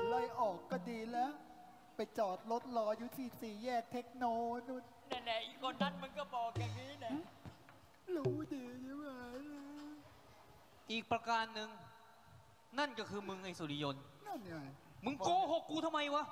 ไล่ออกก็ดีแล้ว ไปจอดรถรออยู่ที่สี่แยกเทคโนนู่นแน่ๆอีกคนนั้นมึงก็บอกอย่างนี้นะรู้ดีใช่ไหมอีกประการหนึ่งนั่นก็คือมึงไอ้สุริยนต์นั่นไงมึงโกหกกูทำไมวะ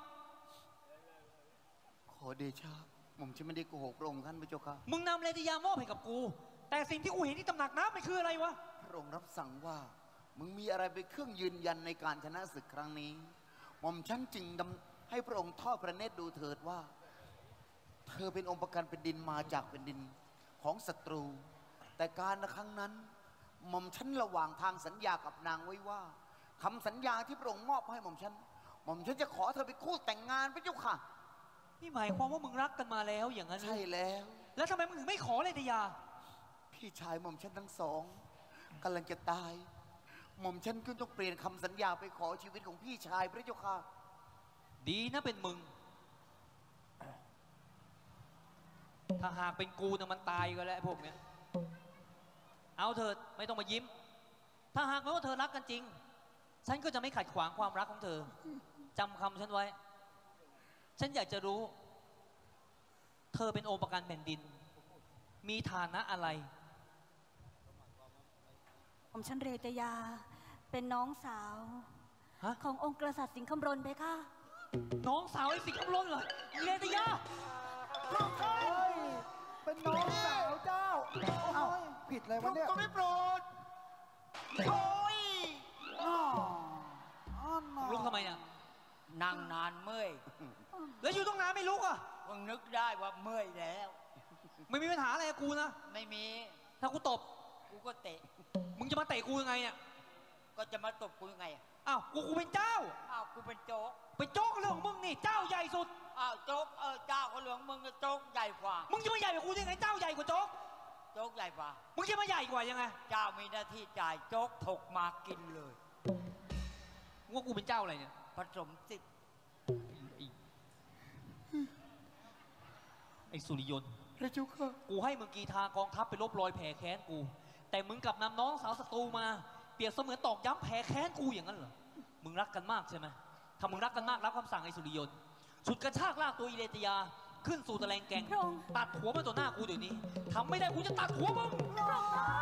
ขอเดชะผมจะไม่ได้โกหกพระองค์ท่านพระเจ้าค่ะมึงนำเลติยามอบให้กับกูแต่สิ่งที่กูเห็นที่ตำหนักน้ำมันคืออะไรวะพระองค์รับสั่งว่ามึงมีอะไรเป็นเครื่องยืนยันในการชนะศึกครั้งนี้หม่อมฉันจึงให้พระองค์ทอดพระเนตรดูเถิดว่าเธอเป็นองค์ประกันแผ่นดินมาจากแผ่นดินของศัตรูแต่การในครั้งนั้นหม่อมฉันระหว่างทางสัญญากับนางไว้ว่าคำสัญญาที่พระองค์มอบให้หม่อมฉันจะขอเธอเป็นคู่แต่งงานพระเจ้าค่ะนี่หมายความว่ามึงรักกันมาแล้วอย่างนั้นใช่แล้วแล้วทำไมมึงถึงไม่ขอเลติยาพี่ชายหม่อมฉันทั้งสองกำลังจะตายหม่อมฉันก็ต้องเปลี่ยนคำสัญญาไปขอชีวิตของพี่ชายพระเจ้าค่ะดีนะเป็นมึงถ้าหากเป็นกูนะมันตายก็แล้วพวกเนี้ยเอาเถิดไม่ต้องมายิ้มถ้าหากว่าเธอรักกันจริงฉันก็จะไม่ขัดขวางความรักของเธอจำคำฉันไว้ฉันอยากจะรู้เธอเป็นองค์ประกันแผ่นดินมีฐานะอะไรผมฉันเรตยาเป็นน้องสาวขององค์กษัตริย์สิงห์คำรณเพคะน้องสาวไอ้สิงห์คำรณเหรอเรตยาเป็นน้องสาวเจ้าผิดเลยวะเนี่ยก็ไม่โปรดโอ้ยลุกทำไมเนี่ยนั่งนานเมื่อยแล้วอยู่ตรงนานไม่ลุกอ่ะมึงนึกได้ว่าเมื่อยแล้วไม่มีปัญหาอะไรกับกูนะไม่มีถ้ากูตบกูก็เตะมึงจะมาเตะกูยังไงเนี่ยก็จะมาตบกูยังไงอ้าวกูเป็นเจ้ากูเป็นโจ๊กเป็นโจ๊กเรื่องของมึงนี่เจ้าใหญ่สุดโจ๊กเจ้าก็เหลืองมึงโจ๊กใหญ่กว่ามึงจะมาใหญ่กว่ากูยังไงเจ้าใหญ่กว่าโจ๊กโจ๊กใหญ่กว่ามึงจะมาใหญ่กว่ายังไงเจ้ามีหน้าที่จ่ายโจ๊กถกมากินเลยว่ากูเป็นเจ้าอะไรเนี่ยผสมสิทธิ์ไอ้สุริยนต์พระเจ้าค่ะกูให้มึงกีทากองทัพไปลบรอยแผลแค้นกูแต่มึงกลับนำน้องสาวศัตรูมาเปรียบเสมือนตอกย้ำแผลแค้นกูอย่างนั้นเหรอมึงรักกันมากใช่ไหมถ้ามึงรักกันมากรับคำสั่งไอ้สุริยนต์ฉุดกระชากลากตัวอิเลติยาขึ้นสู่ตะแลงแกงตัดหัวมันต่อหน้ากูเดี๋ยวนี้ทำไม่ได้กูจะตัดหัวมึง